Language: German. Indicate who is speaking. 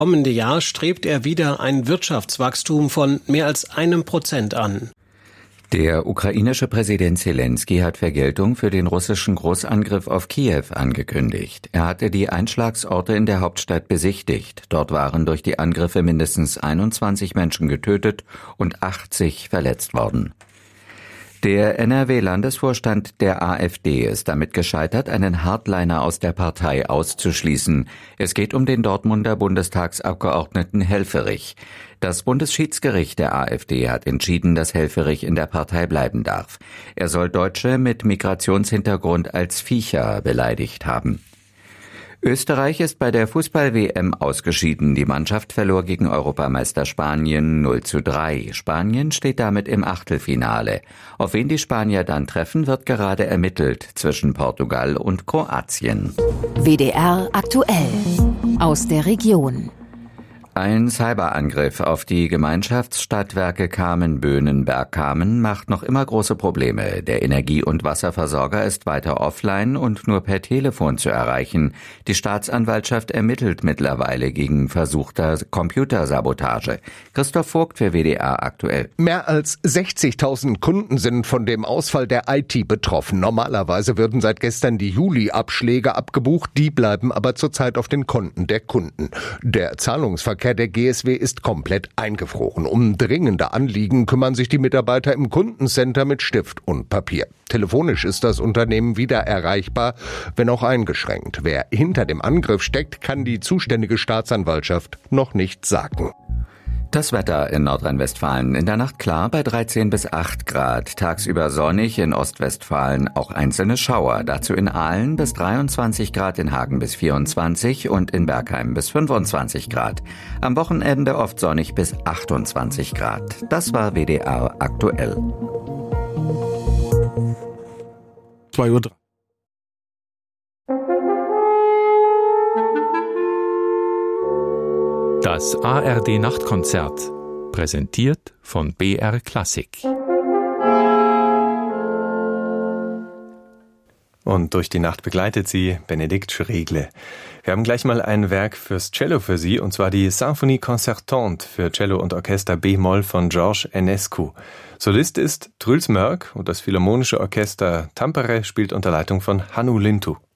Speaker 1: kommende Jahr strebt er wieder ein Wirtschaftswachstum von mehr als 1% an.
Speaker 2: Der ukrainische Präsident Selenskyj hat Vergeltung für den russischen Großangriff auf Kiew angekündigt. Er hatte die Einschlagsorte in der Hauptstadt besichtigt. Dort waren durch die Angriffe mindestens 21 Menschen getötet und 80 verletzt worden. Der NRW-Landesvorstand der AfD ist damit gescheitert, einen Hardliner aus der Partei auszuschließen. Es geht um den Dortmunder Bundestagsabgeordneten Helfferich. Das Bundesschiedsgericht der AfD hat entschieden, dass Helfferich in der Partei bleiben darf. Er soll Deutsche mit Migrationshintergrund als Viecher beleidigt haben. Österreich ist bei der Fußball-WM ausgeschieden. Die Mannschaft verlor gegen Europameister Spanien 0:3. Spanien steht damit im Achtelfinale. Auf wen die Spanier dann treffen, wird gerade ermittelt zwischen Portugal und Kroatien.
Speaker 3: WDR aktuell aus der Region.
Speaker 2: Ein Cyberangriff auf die Gemeinschaftsstadtwerke Kamen-Böhnen-Bergkamen macht noch immer große Probleme. Der Energie- und Wasserversorger ist weiter offline und nur per Telefon zu erreichen. Die Staatsanwaltschaft ermittelt mittlerweile gegen versuchter Computersabotage. Christoph Vogt für WDR aktuell.
Speaker 4: Mehr als 60.000 Kunden sind von dem Ausfall der IT betroffen. Normalerweise würden seit gestern die Juli-Abschläge abgebucht. Die bleiben aber zurzeit auf den Konten der Kunden. Der Zahlungsverkehr der GSW ist komplett eingefroren. Um dringende Anliegen kümmern sich die Mitarbeiter im Kundencenter mit Stift und Papier. Telefonisch ist das Unternehmen wieder erreichbar, wenn auch eingeschränkt. Wer hinter dem Angriff steckt, kann die zuständige Staatsanwaltschaft noch nicht sagen.
Speaker 2: Das Wetter in Nordrhein-Westfalen in der Nacht klar bei 13 bis 8 Grad. Tagsüber sonnig, in Ostwestfalen auch einzelne Schauer. Dazu in Aalen bis 23 Grad, in Hagen bis 24 und in Bergheim bis 25 Grad. Am Wochenende oft sonnig bis 28 Grad. Das war WDR aktuell.
Speaker 5: 2:03 Uhr. Das ARD-Nachtkonzert, präsentiert von BR Klassik.
Speaker 6: Und durch die Nacht begleitet sie Benedikt Schriegle. Wir haben gleich mal ein Werk fürs Cello für Sie, und zwar die Symphonie Concertante für Cello und Orchester B-Moll von George Enescu. Solist ist Truls Mörk und das Philharmonische Orchester Tampere spielt unter Leitung von Hannu Lintu.